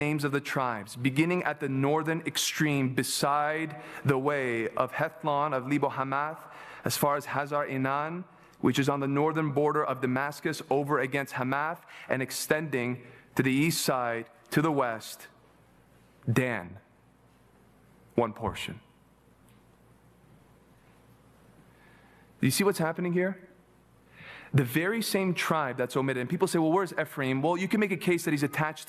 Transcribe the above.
names of the tribes, beginning at the northern extreme beside the way of Hethlon of Lebo Hamath, as far as Hazar Enan, which is on the northern border of Damascus over against Hamath, and extending to the east side, to the west, Dan, one portion. Do you see what's happening here? The very same tribe that's omitted. And people say, well, where's Ephraim? Well, you can make a case that he's attached